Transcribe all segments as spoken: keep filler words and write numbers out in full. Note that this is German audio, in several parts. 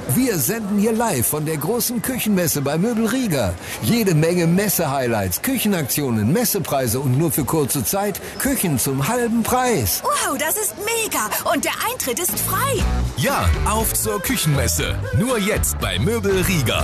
Wir senden hier live von der großen Küchenmesse bei Möbel Rieger. Jede Menge Messe-Highlights, Küchenaktionen, Messepreise und nur für kurze Zeit Küchen zum halben Preis. Wow, das ist mega. Und der Eintritt ist frei. Ja, auf zur Küchenmesse. Nur jetzt bei Möbel Rieger.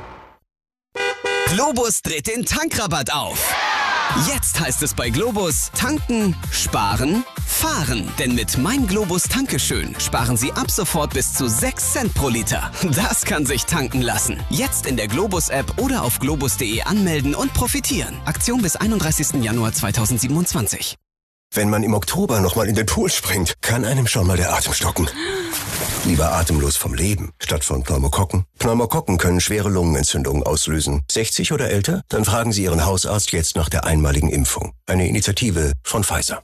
Globus dreht den Tankrabatt auf. Jetzt heißt es bei Globus tanken, sparen, fahren. Denn mit Mein Globus Tankeschön sparen Sie ab sofort bis zu sechs Cent pro Liter. Das kann sich tanken lassen. Jetzt in der Globus-App oder auf globus punkt de anmelden und profitieren. Aktion bis einunddreißigsten Januar zweitausendsiebenundzwanzig. Wenn man im Oktober nochmal in den Pool springt, kann einem schon mal der Atem stocken. Lieber atemlos vom Leben, statt von Pneumokokken. Pneumokokken können schwere Lungenentzündungen auslösen. sechzig oder älter? Dann fragen Sie Ihren Hausarzt jetzt nach der einmaligen Impfung. Eine Initiative von Pfizer.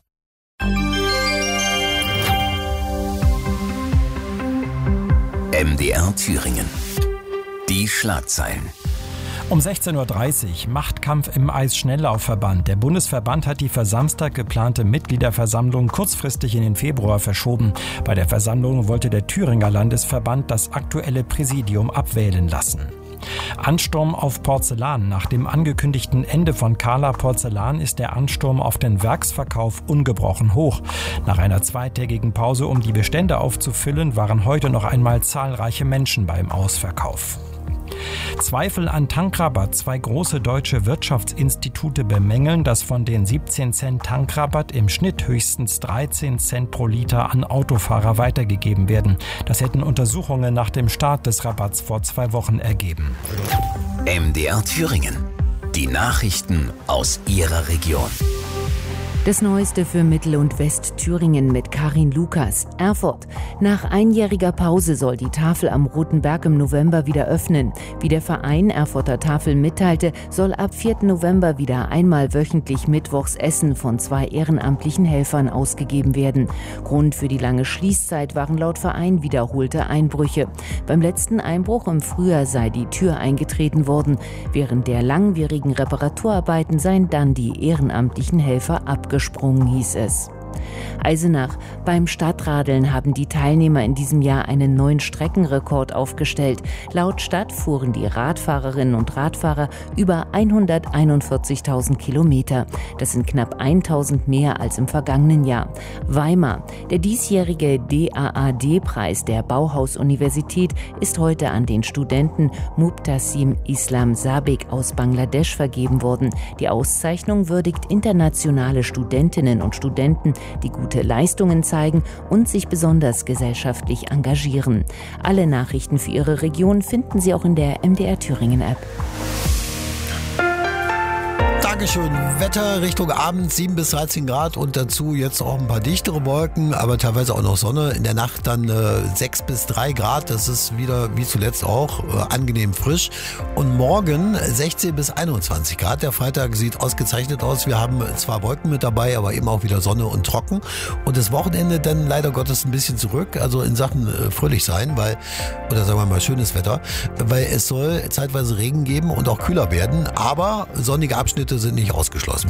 M D R Thüringen. Die Schlagzeilen. Um sechzehn Uhr dreißig, Machtkampf im Eisschnelllaufverband. Der Bundesverband hat die für Samstag geplante Mitgliederversammlung kurzfristig in den Februar verschoben. Bei der Versammlung wollte der Thüringer Landesverband das aktuelle Präsidium abwählen lassen. Ansturm auf Porzellan. Nach dem angekündigten Ende von Carla Porzellan ist der Ansturm auf den Werksverkauf ungebrochen hoch. Nach einer zweitägigen Pause, um die Bestände aufzufüllen, waren heute noch einmal zahlreiche Menschen beim Ausverkauf. Zweifel an Tankrabatt. Zwei große deutsche Wirtschaftsinstitute bemängeln, dass von den siebzehn Cent Tankrabatt im Schnitt höchstens dreizehn Cent pro Liter an Autofahrer weitergegeben werden. Das hätten Untersuchungen nach dem Start des Rabatts vor zwei Wochen ergeben. M D R Thüringen. Die Nachrichten aus Ihrer Region. Das Neueste für Mittel- und Westthüringen mit Karin Lukas. Erfurt. Nach einjähriger Pause soll die Tafel am Roten Berg im November wieder öffnen. Wie der Verein Erfurter Tafel mitteilte, soll ab vierten November wieder einmal wöchentlich mittwochs Essen von zwei ehrenamtlichen Helfern ausgegeben werden. Grund für die lange Schließzeit waren laut Verein wiederholte Einbrüche. Beim letzten Einbruch im Frühjahr sei die Tür eingetreten worden. Während der langwierigen Reparaturarbeiten seien dann die ehrenamtlichen Helfer abgesprungen, hieß es. Eisenach. Beim Stadtradeln haben die Teilnehmer in diesem Jahr einen neuen Streckenrekord aufgestellt. Laut Stadt fuhren die Radfahrerinnen und Radfahrer über hunderteinundvierzigtausend Kilometer. Das sind knapp tausend mehr als im vergangenen Jahr. Weimar. Der diesjährige D A A D-Preis der Bauhaus-Universität ist heute an den Studenten Mubtasim Islam Sabik aus Bangladesch vergeben worden. Die Auszeichnung würdigt internationale Studentinnen und Studenten, die gute Leistungen zeigen und sich besonders gesellschaftlich engagieren. Alle Nachrichten für Ihre Region finden Sie auch in der M D R Thüringen App. Dankeschön. Wetter Richtung Abend sieben bis dreizehn Grad und dazu jetzt auch ein paar dichtere Wolken, aber teilweise auch noch Sonne. In der Nacht dann äh, sechs bis drei Grad. Das ist wieder wie zuletzt auch äh, angenehm frisch. Und morgen sechzehn bis einundzwanzig Grad. Der Freitag sieht ausgezeichnet aus. Wir haben zwar Wolken mit dabei, aber eben auch wieder Sonne und trocken. Und das Wochenende dann leider Gottes ein bisschen zurück. Also in Sachen äh, fröhlich sein, weil, oder sagen wir mal schönes Wetter, weil es soll zeitweise Regen geben und auch kühler werden. Aber sonnige Abschnitte sind nicht ausgeschlossen.